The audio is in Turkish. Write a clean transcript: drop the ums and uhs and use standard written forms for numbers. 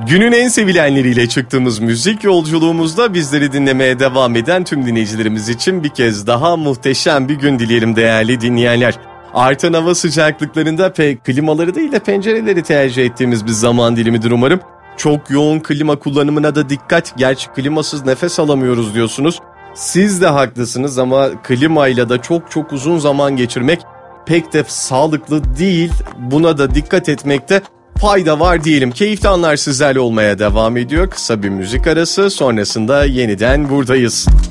Günün en sevilenleriyle çıktığımız müzik yolculuğumuzda bizleri dinlemeye devam eden tüm dinleyicilerimiz için bir kez daha muhteşem bir gün dileyelim değerli dinleyenler. Artan hava sıcaklıklarında klimaları değil de pencereleri tercih ettiğimiz bir zaman dilimidir umarım. Çok yoğun klima kullanımına da dikkat. Gerçi klimasız nefes alamıyoruz diyorsunuz. Siz de haklısınız ama klimayla da çok uzun zaman geçirmek pek de sağlıklı değil. Buna da dikkat etmekte fayda var diyelim. Keyifli anlar sizlerle olmaya devam ediyor. Kısa bir müzik arası sonrasında yeniden buradayız.